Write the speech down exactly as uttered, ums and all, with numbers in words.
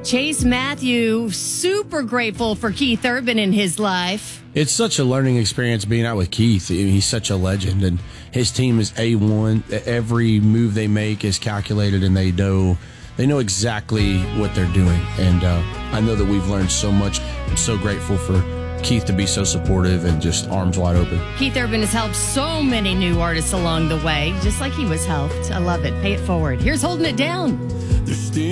Chase Matthew, super grateful for Keith Urban in his life. It's such a learning experience being out with Keith. I mean, he's such a legend, and his team is A one. Every move they make is calculated, and they know they know exactly what they're doing. And uh, I know that we've learned so much. I'm so grateful for Keith to be so supportive and just arms wide open. Keith Urban has helped so many new artists along the way, just like he was helped. I love it. Pay it forward. Here's Holding It Down.